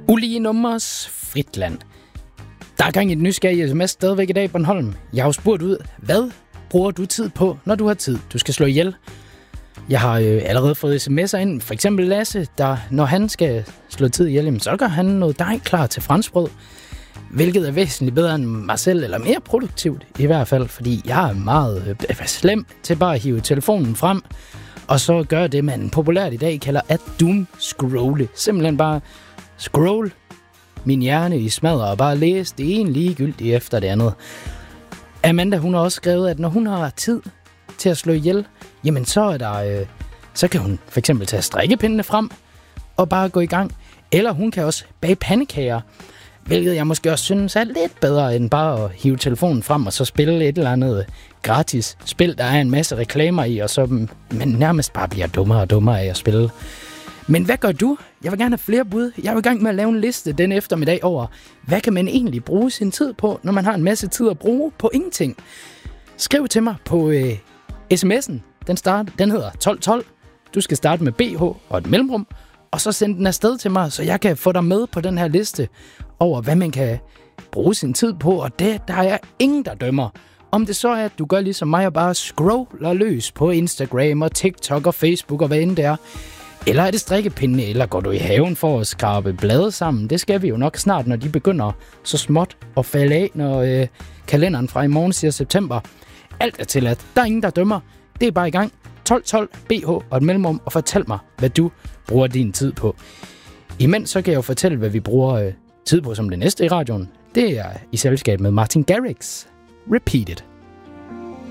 Ulige nummers Fritland. Der er gang i et nysgerrig sms stadigvæk i dag, Bornholm. Jeg har jo spurgt ud, hvad bruger du tid på, når du har tid? Du skal slå ihjel. Jeg har allerede fået sms'er ind. For eksempel Lasse, der når han skal slå tid ihjel, så gør han noget dej klar til franskbrød. Hvilket er væsentligt bedre end mig selv, eller mere produktivt i hvert fald. Fordi jeg er meget slem til bare at hive telefonen frem, og så gøre det, man populært i dag kalder at doom-scrolle. Simpelthen bare scroll min hjerne i smadret og bare læse det ene ligegyldigt efter det andet. Amanda, hun har også skrevet, at når hun har tid til at slå ihjel, jamen så er der, så kan hun for eksempel tage strikkepindene frem og bare gå i gang. Eller hun kan også bage pandekager, hvilket jeg måske også synes er lidt bedre end bare at hive telefonen frem og så spille et eller andet gratis spil, der er en masse reklamer i, og så man nærmest bare bliver dummere og dummere af at spille. Men hvad gør du? Jeg vil gerne have flere bud. Jeg er i gang med at lave en liste den eftermiddag over, hvad kan man egentlig bruge sin tid på, når man har en masse tid at bruge på ingenting. Skriv til mig på sms'en. Den hedder 1212. Du skal starte med BH og et mellemrum, og så send den afsted til mig, så jeg kan få dig med på den her liste over, hvad man kan bruge sin tid på, og det der er ingen, der dømmer. Om det så er, at du gør ligesom mig og bare scroller løs på Instagram og TikTok og Facebook og hvad end det er, eller er det strikkepinde, eller går du i haven for at skrabe blade sammen? Det skal vi jo nok snart, når de begynder så småt at falde af, når kalenderen fra i morgen siger september. Alt er tilladt. Der er ingen, der dømmer. Det er bare i gang. 1212 BH og et mellemrum, og fortæl mig, hvad du bruger din tid på. Imens så kan jeg jo fortælle, hvad vi bruger tid på som det næste i radioen. Det er i selskab med Martin Garrix. Repeat it.